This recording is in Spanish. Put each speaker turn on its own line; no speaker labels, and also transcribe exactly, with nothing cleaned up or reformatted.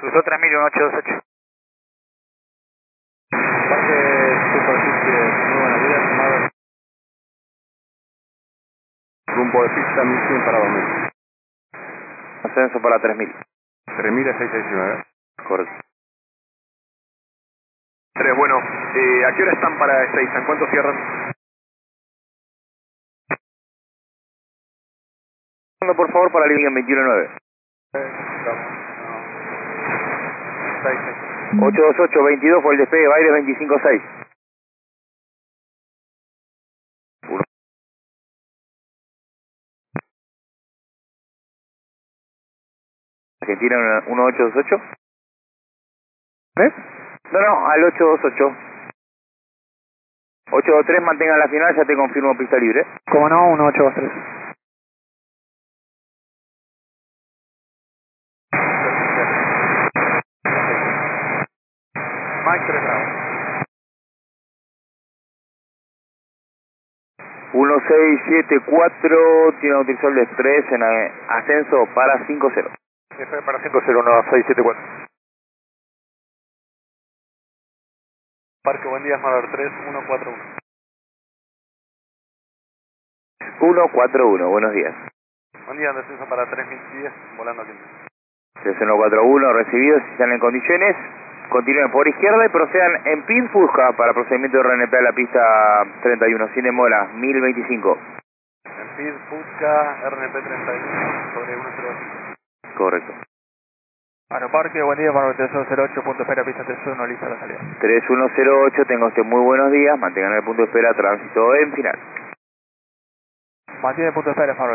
Cruzó tres mil uno ocho dos ocho.
Parque superficie, muy buenos días, tomado. Rumbo de pista mil cien para dos mil.
Ascenso para tres mil.
tres mil a seiscientos diecinueve.
Correcto.
tres, bueno, eh, ¿a qué hora están para Ezeiza? ¿En cuánto cierran?
Por favor, para Living en veintiuno nueve. ocho dos ocho veintidós por el despegue, Baires veinticinco seis. Argentina uno ocho dos ocho. ¿Eh? No, no, al ocho dos ocho. ocho dos tres, mantengan la final, ya te confirmo pista libre.
Como no, uno ocho dos tres.
Mike tres Bravo.
uno seis siete cuatro, tiene autorizado el Express en eh, ascenso para cinco cero.
F para cinco cero uno seis siete cuatro. Parque, buen día, Esmador tres uno cuatro uno.
uno cuatro uno, buenos días.
Buen día, descenso para tres mil diez, volando aquí.
tres uno cuatro uno, recibidos, si están en condiciones, continúen por izquierda y procedan en pin Fusca para procedimiento de R N P a la pista treinta y uno, sin demora, mil veinticinco.
En P I D, Fusca, R N P treinta y uno, sobre ciento cinco.
Correcto.
Bueno, Parque, buen día, Marco tres uno cero ocho, punto espera, pista tres uno, lista la salida.
tres uno cero ocho, tenga usted muy buenos días, mantengan el punto de espera, tránsito en final.
Mantiene punto de espera, Marco.